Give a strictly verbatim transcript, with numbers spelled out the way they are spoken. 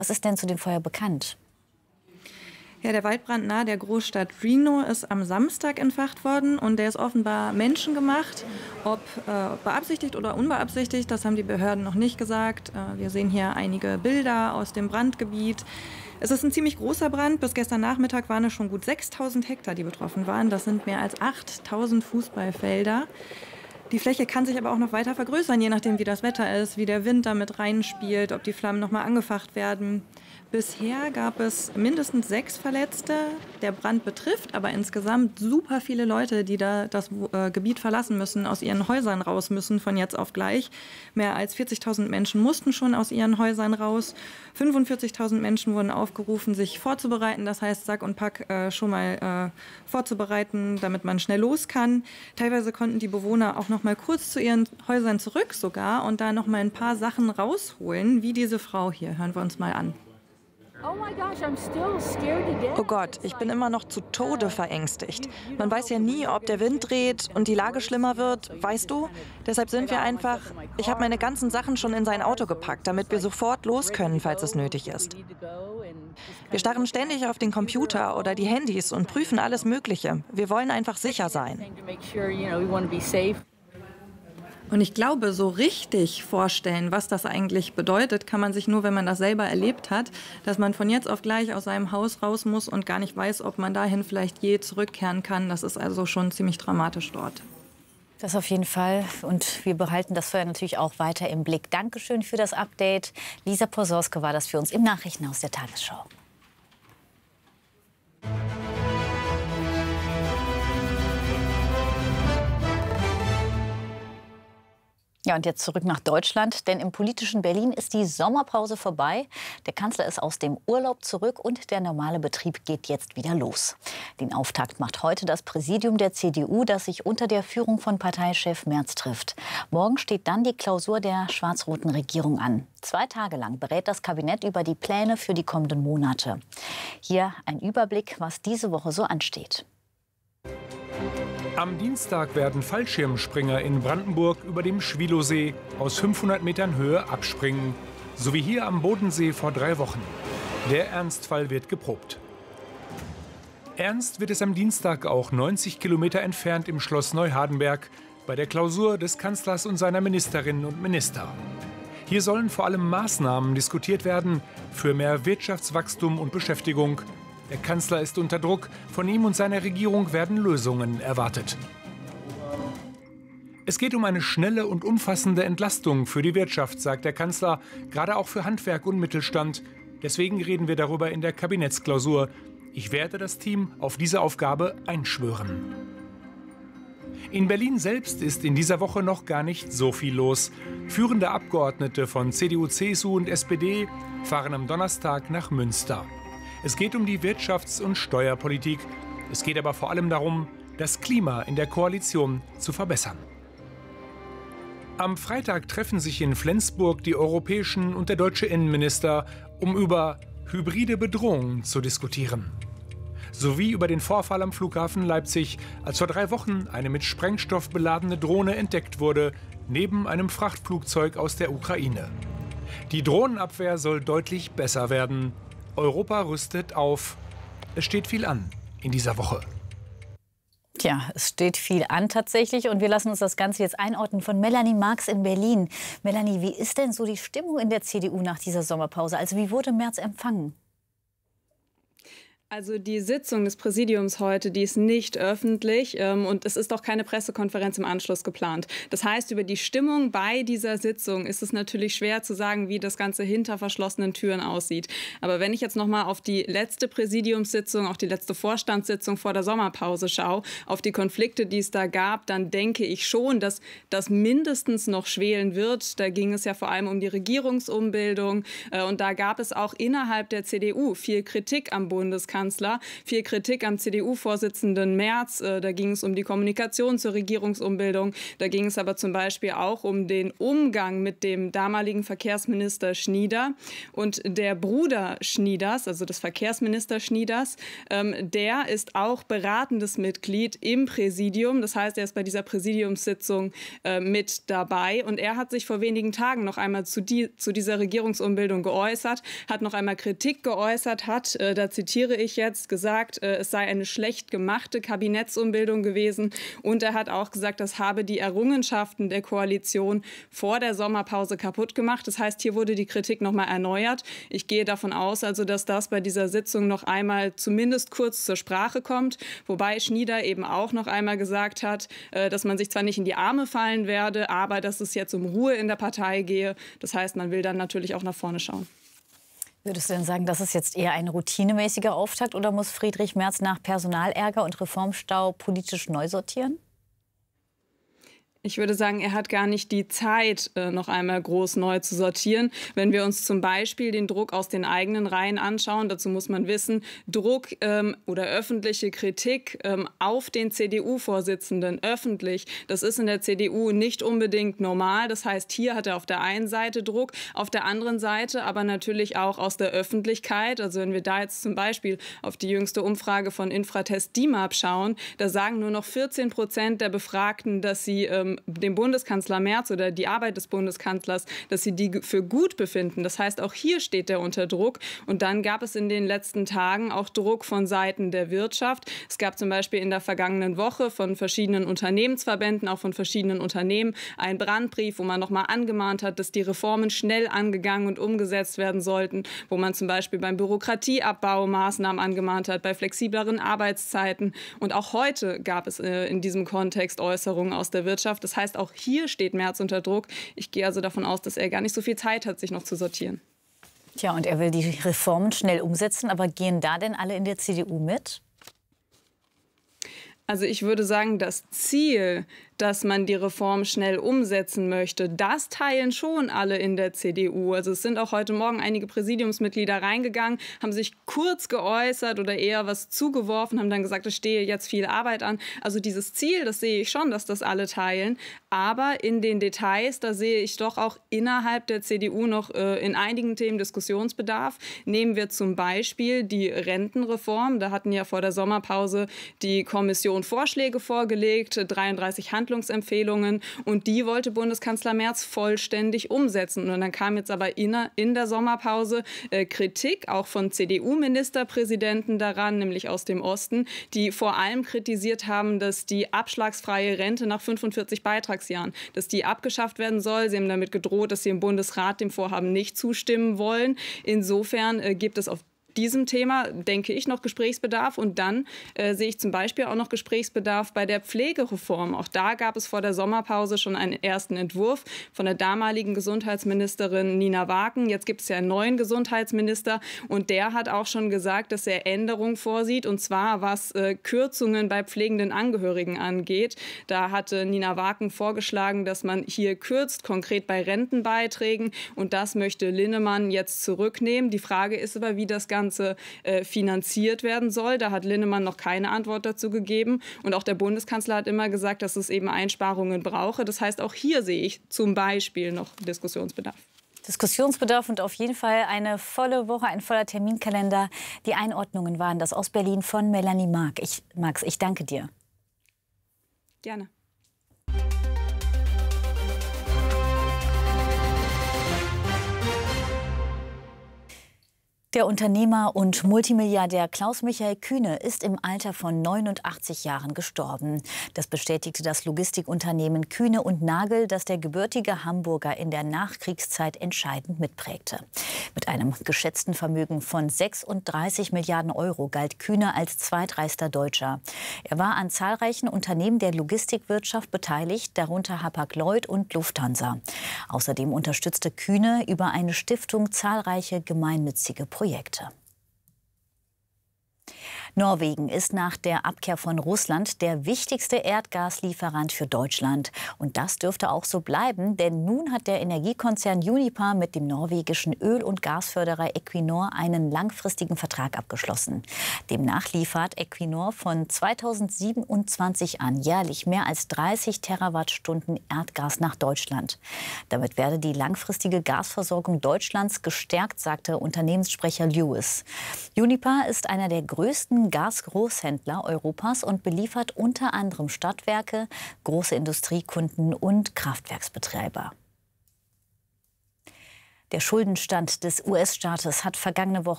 Was ist denn zu dem Feuer bekannt? Ja, der Waldbrand nahe der Großstadt Reno ist am Samstag entfacht worden und der ist offenbar menschengemacht. Ob äh, beabsichtigt oder unbeabsichtigt, das haben die Behörden noch nicht gesagt. Äh, wir sehen hier einige Bilder aus dem Brandgebiet. Es ist ein ziemlich großer Brand. Bis gestern Nachmittag waren es schon gut sechstausend Hektar, die betroffen waren. Das sind mehr als achttausend Fußballfelder. Die Fläche kann sich aber auch noch weiter vergrößern, je nachdem, wie das Wetter ist, wie der Wind damit reinspielt, ob die Flammen noch mal angefacht werden. Bisher gab es mindestens sechs Verletzte. Der Brand betrifft aber insgesamt super viele Leute, die da das äh, Gebiet verlassen müssen, aus ihren Häusern raus müssen von jetzt auf gleich. Mehr als vierzigtausend Menschen mussten schon aus ihren Häusern raus. fünfundvierzigtausend Menschen wurden aufgerufen, sich vorzubereiten. Das heißt, Sack und Pack äh, schon mal äh, vorzubereiten, damit man schnell los kann. Teilweise konnten die Bewohner auch noch mal kurz zu ihren Häusern zurück sogar und da noch mal ein paar Sachen rausholen, wie diese Frau hier. Hören wir uns mal an. Oh Gott, ich bin immer noch zu Tode verängstigt. Man weiß ja nie, ob der Wind dreht und die Lage schlimmer wird, weißt du? Deshalb sind wir einfach... Ich habe meine ganzen Sachen schon in sein Auto gepackt, damit wir sofort los können, falls es nötig ist. Wir starren ständig auf den Computer oder die Handys und prüfen alles Mögliche. Wir wollen einfach sicher sein. Und ich glaube, so richtig vorstellen, was das eigentlich bedeutet, kann man sich nur, wenn man das selber erlebt hat, dass man von jetzt auf gleich aus seinem Haus raus muss und gar nicht weiß, ob man dahin vielleicht je zurückkehren kann. Das ist also schon ziemlich dramatisch dort. Das auf jeden Fall. Und wir behalten das Feuer natürlich auch weiter im Blick. Dankeschön für das Update. Lisa Posorske war das für uns im Nachrichtenhaus der Tagesschau. Ja, und jetzt zurück nach Deutschland, denn im politischen Berlin ist die Sommerpause vorbei. Der Kanzler ist aus dem Urlaub zurück und der normale Betrieb geht jetzt wieder los. Den Auftakt macht heute das Präsidium der C D U, das sich unter der Führung von Parteichef Merz trifft. Morgen steht dann die Klausur der schwarz-roten Regierung an. Zwei Tage lang berät das Kabinett über die Pläne für die kommenden Monate. Hier ein Überblick, was diese Woche so ansteht. Am Dienstag werden Fallschirmspringer in Brandenburg über dem Schwilowsee aus fünfhundert Metern Höhe abspringen. So wie hier am Bodensee vor drei Wochen. Der Ernstfall wird geprobt. Ernst wird es am Dienstag auch neunzig Kilometer entfernt im Schloss Neuhardenberg bei der Klausur des Kanzlers und seiner Ministerinnen und Minister. Hier sollen vor allem Maßnahmen diskutiert werden für mehr Wirtschaftswachstum und Beschäftigung. Der Kanzler ist unter Druck. Von ihm und seiner Regierung werden Lösungen erwartet. Es geht um eine schnelle und umfassende Entlastung für die Wirtschaft, sagt der Kanzler, gerade auch für Handwerk und Mittelstand. Deswegen reden wir darüber in der Kabinettsklausur. Ich werde das Team auf diese Aufgabe einschwören. In Berlin selbst ist in dieser Woche noch gar nicht so viel los. Führende Abgeordnete von C D U, C S U und S P D fahren am Donnerstag nach Münster. Es geht um die Wirtschafts- und Steuerpolitik. Es geht aber vor allem darum, das Klima in der Koalition zu verbessern. Am Freitag treffen sich in Flensburg die europäischen und der deutsche Innenminister, um über hybride Bedrohungen zu diskutieren. Sowie über den Vorfall am Flughafen Leipzig, als vor drei Wochen eine mit Sprengstoff beladene Drohne entdeckt wurde, neben einem Frachtflugzeug aus der Ukraine. Die Drohnenabwehr soll deutlich besser werden. Europa rüstet auf. Es steht viel an in dieser Woche. Tja, es steht viel an tatsächlich und wir lassen uns das Ganze jetzt einordnen von Melanie Marx in Berlin. Melanie, wie ist denn so die Stimmung in der C D U nach dieser Sommerpause? Also wie wurde Merz empfangen? Also die Sitzung des Präsidiums heute, die ist nicht öffentlich ähm, und es ist auch keine Pressekonferenz im Anschluss geplant. Das heißt, über die Stimmung bei dieser Sitzung ist es natürlich schwer zu sagen, wie das Ganze hinter verschlossenen Türen aussieht. Aber wenn ich jetzt noch mal auf die letzte Präsidiumssitzung, auch die letzte Vorstandssitzung vor der Sommerpause schaue, auf die Konflikte, die es da gab, dann denke ich schon, dass das mindestens noch schwelen wird. Da ging es ja vor allem um die Regierungsumbildung äh, und da gab es auch innerhalb der C D U viel Kritik am Bundeskanzler. Bundeskanzler. Viel Kritik am C D U-Vorsitzenden Merz. Da ging es um die Kommunikation zur Regierungsumbildung. Da ging es aber zum Beispiel auch um den Umgang mit dem damaligen Verkehrsminister Schnieder. Und der Bruder Schnieders, also des Verkehrsministers Schnieders, der ist auch beratendes Mitglied im Präsidium. Das heißt, er ist bei dieser Präsidiumssitzung mit dabei. Und er hat sich vor wenigen Tagen noch einmal zu, die, zu dieser Regierungsumbildung geäußert, hat noch einmal Kritik geäußert, hat, äh, da zitiere ich jetzt, gesagt, äh, es sei eine schlecht gemachte Kabinettsumbildung gewesen. Und er hat auch gesagt, das habe die Errungenschaften der Koalition vor der Sommerpause kaputt gemacht. Das heißt, hier wurde die Kritik noch mal erneuert. Ich gehe davon aus, also, dass das bei dieser Sitzung noch einmal zumindest kurz zur Sprache kommt. Wobei Schnieder eben auch noch einmal gesagt hat, äh, dass man sich zwar nicht in die Arme fallen werde, aber dass es jetzt um Ruhe in der Partei gehe. Das heißt, man will dann natürlich auch nach vorne schauen. Würdest du denn sagen, das ist jetzt eher ein routinemäßiger Auftakt oder muss Friedrich Merz nach Personalärger und Reformstau politisch neu sortieren? Ich würde sagen, er hat gar nicht die Zeit, noch einmal groß neu zu sortieren. Wenn wir uns zum Beispiel den Druck aus den eigenen Reihen anschauen, dazu muss man wissen, Druck ähm, oder öffentliche Kritik ähm, auf den C D U-Vorsitzenden öffentlich, das ist in der C D U nicht unbedingt normal. Das heißt, hier hat er auf der einen Seite Druck, auf der anderen Seite aber natürlich auch aus der Öffentlichkeit. Also wenn wir da jetzt zum Beispiel auf die jüngste Umfrage von Infratest D I M A P schauen, da sagen nur noch vierzehn Prozent der Befragten, dass sie ähm, den Bundeskanzler Merz oder die Arbeit des Bundeskanzlers, dass sie die für gut befinden. Das heißt, auch hier steht er unter Druck. Und dann gab es in den letzten Tagen auch Druck von Seiten der Wirtschaft. Es gab zum Beispiel in der vergangenen Woche von verschiedenen Unternehmensverbänden, auch von verschiedenen Unternehmen, einen Brandbrief, wo man noch mal angemahnt hat, dass die Reformen schnell angegangen und umgesetzt werden sollten, wo man zum Beispiel beim Bürokratieabbau Maßnahmen angemahnt hat, bei flexibleren Arbeitszeiten. Und auch heute gab es äh, in diesem Kontext Äußerungen aus der Wirtschaft. Das heißt, auch hier steht Merz unter Druck. Ich gehe also davon aus, dass er gar nicht so viel Zeit hat, sich noch zu sortieren. Tja, und er will die Reformen schnell umsetzen. Aber gehen da denn alle in der C D U mit? Also ich würde sagen, das Ziel, dass man die Reform schnell umsetzen möchte, das teilen schon alle in der C D U. Also es sind auch heute Morgen einige Präsidiumsmitglieder reingegangen, haben sich kurz geäußert oder eher was zugeworfen, haben dann gesagt, es stehe jetzt viel Arbeit an. Also dieses Ziel, das sehe ich schon, dass das alle teilen. Aber in den Details, da sehe ich doch auch innerhalb der C D U noch äh, in einigen Themen Diskussionsbedarf. Nehmen wir zum Beispiel die Rentenreform. Da hatten ja vor der Sommerpause die Kommission Vorschläge vorgelegt, dreiunddreißig Handlungsempfehlungen, und die wollte Bundeskanzler Merz vollständig umsetzen. Und dann kam jetzt aber in, in der Sommerpause äh, Kritik, auch von C D U-Ministerpräsidenten daran, nämlich aus dem Osten, die vor allem kritisiert haben, dass die abschlagsfreie Rente nach fünfundvierzig Beitragsjahren, dass die abgeschafft werden soll. Sie haben damit gedroht, dass sie im Bundesrat dem Vorhaben nicht zustimmen wollen. Insofern äh, gibt es auf diesem Thema, denke ich, noch Gesprächsbedarf. Und dann äh, sehe ich zum Beispiel auch noch Gesprächsbedarf bei der Pflegereform. Auch da gab es vor der Sommerpause schon einen ersten Entwurf von der damaligen Gesundheitsministerin Nina Waken. Jetzt gibt es ja einen neuen Gesundheitsminister, und der hat auch schon gesagt, dass er Änderungen vorsieht, und zwar was äh, Kürzungen bei pflegenden Angehörigen angeht. Da hatte Nina Waken vorgeschlagen, dass man hier kürzt, konkret bei Rentenbeiträgen, und das möchte Linnemann jetzt zurücknehmen. Die Frage ist aber, wie das Ganze Ganze äh, finanziert werden soll. Da hat Linnemann noch keine Antwort dazu gegeben. Und auch der Bundeskanzler hat immer gesagt, dass es eben Einsparungen brauche. Das heißt, auch hier sehe ich zum Beispiel noch Diskussionsbedarf. Diskussionsbedarf und auf jeden Fall eine volle Woche, ein voller Terminkalender. Die Einordnungen waren das aus Berlin von Melanie Mark. Ich, Max, ich danke dir. Gerne. Der Unternehmer und Multimilliardär Klaus-Michael Kühne ist im Alter von neunundachtzig Jahren gestorben. Das bestätigte das Logistikunternehmen Kühne und Nagel, das der gebürtige Hamburger in der Nachkriegszeit entscheidend mitprägte. Mit einem geschätzten Vermögen von sechsunddreißig Milliarden Euro galt Kühne als zweitreichster Deutscher. Er war an zahlreichen Unternehmen der Logistikwirtschaft beteiligt, darunter Hapag-Lloyd und Lufthansa. Außerdem unterstützte Kühne über eine Stiftung zahlreiche gemeinnützige Projekte. Projekte. Norwegen ist nach der Abkehr von Russland der wichtigste Erdgaslieferant für Deutschland. Und das dürfte auch so bleiben, denn nun hat der Energiekonzern Uniper mit dem norwegischen Öl- und Gasförderer Equinor einen langfristigen Vertrag abgeschlossen. Demnach liefert Equinor von zweitausendsiebenundzwanzig an jährlich mehr als dreißig Terawattstunden Erdgas nach Deutschland. Damit werde die langfristige Gasversorgung Deutschlands gestärkt, sagte Unternehmenssprecher Lewis. Uniper ist einer der größten Gasgroßhändler Europas und beliefert unter anderem Stadtwerke, große Industriekunden und Kraftwerksbetreiber. Der Schuldenstand des U S-Staates hat vergangene Woche